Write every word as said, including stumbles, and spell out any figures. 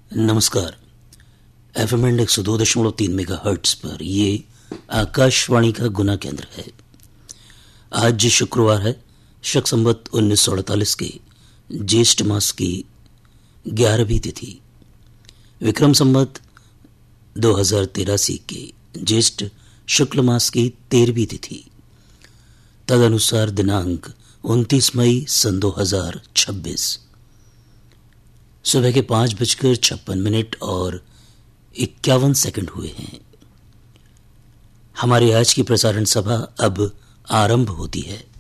नमस्कार। F M and एक सौ दो दशमलव तीन मेगा हर्ट्स पर ये आकाशवाणी का गुना केंद्र है। आज शुक्रवार है, शक संवत उन्नीस सौ अड़तालीस के ज्येष्ठ मास की ग्यारहवीं तिथि, विक्रम संवत दो हजार तिरासी के ज्येष्ठ शुक्ल मास की तेरहवीं तिथि, तदनुसार दिनांक उनतीस मई सन दो हजार छब्बीस। सुबह के पांच बजकर छप्पन मिनट और इक्यावन सेकंड हुए हैं। हमारी आज की प्रसारण सभा अब आरंभ होती है।